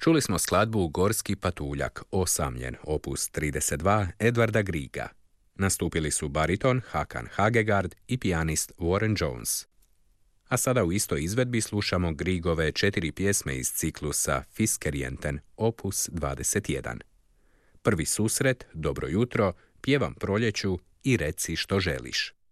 Čuli smo skladbu Gorski patuljak, osamljen, opus 32, Edvarda Griega. Nastupili su bariton Hakan Hagegard i pijanist Warren Jones. A sada u istoj izvedbi slušamo Griegove 4 pjesme iz ciklusa Fiskerienten, opus 21. Prvi susret, Dobro jutro, Pjevam proljeću i Reci što želiš.